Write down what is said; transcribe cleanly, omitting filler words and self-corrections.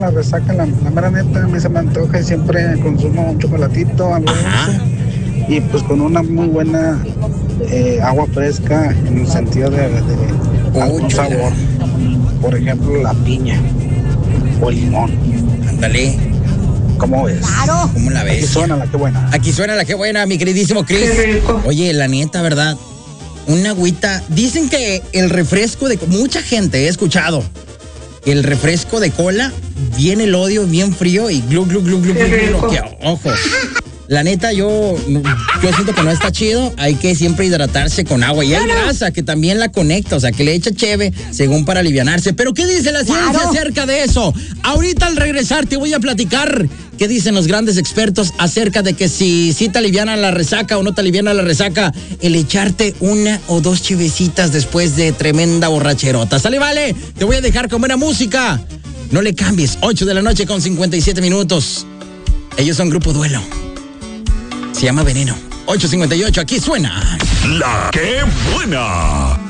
La resaca, la mera neta, a mí se me antoja y siempre consumo un chocolatito, algo dulce, y pues con una muy buena agua fresca en el sentido de algún sabor. Por ejemplo, la piña o el limón. Ándale. ¿Cómo ves? Claro. ¿Cómo la ves? Aquí suena la que buena. Aquí suena la que buena, mi queridísimo Chris. Qué rico. Oye, la neta, ¿verdad? Una agüita. Dicen que el refresco de... Mucha gente he escuchado. El refresco de cola, bien el odio, bien frío y glu, glu, glu, glu, Qué glu, glu, rico. que ojo. La neta, yo siento que no está chido. Hay que siempre hidratarse con agua. Y hay raza que también la conecta, o sea, que le echa cheve según para alivianarse. Pero ¿qué dice la ciencia acerca de eso? Ahorita al regresar te voy a platicar qué dicen los grandes expertos acerca de que si te aliviana la resaca o no te aliviana la resaca, el echarte una o dos chevecitas después de tremenda borracherota. ¿Sale, vale? Te voy a dejar con buena música. No le cambies. 8 de la noche con 57 minutos. Ellos son Grupo Duelo. Se llama Veneno. 8:58, aquí suena. La que buena.